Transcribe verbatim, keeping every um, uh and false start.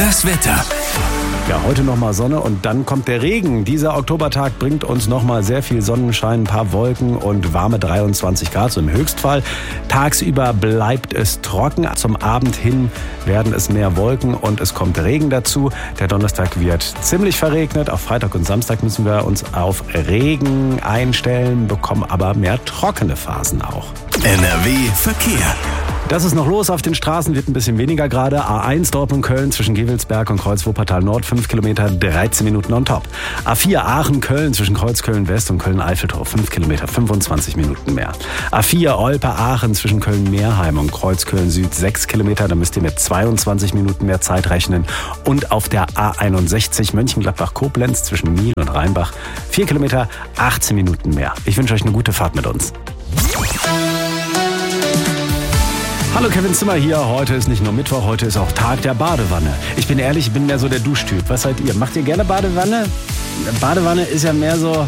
Das Wetter. Ja, heute nochmal Sonne und dann kommt der Regen. Dieser Oktobertag bringt uns nochmal sehr viel Sonnenschein, ein paar Wolken und warme dreiundzwanzig Grad, so im Höchstfall. Tagsüber bleibt es trocken. Zum Abend hin werden es mehr Wolken und es kommt Regen dazu. Der Donnerstag wird ziemlich verregnet. Auf Freitag und Samstag müssen wir uns auf Regen einstellen, bekommen aber mehr trockene Phasen auch. N R W Verkehr. Das ist noch los auf den Straßen, wird ein bisschen weniger gerade. A eins Dortmund-Köln zwischen Gewelsberg und Kreuz-Wuppertal-Nord, fünf Kilometer, dreizehn Minuten on top. A vier Aachen-Köln zwischen Kreuz-Köln-West und Köln-Eiffeltor, fünf Kilometer, fünfundzwanzig Minuten mehr. A vier Olpe-Aachen zwischen Köln-Meerheim und Kreuz-Köln-Süd, sechs Kilometer, da müsst ihr mit zweiundzwanzig Minuten mehr Zeit rechnen. Und auf der A einundsechzig Mönchengladbach-Koblenz zwischen Miel und Rheinbach, vier Kilometer, achtzehn Minuten mehr. Ich wünsche euch eine gute Fahrt mit uns. Hallo, Kevin Zimmer hier. Heute ist nicht nur Mittwoch, heute ist auch Tag der Badewanne. Ich bin ehrlich, ich bin mehr so der Duschtyp. Was seid ihr? Macht ihr gerne Badewanne? Badewanne ist ja mehr so...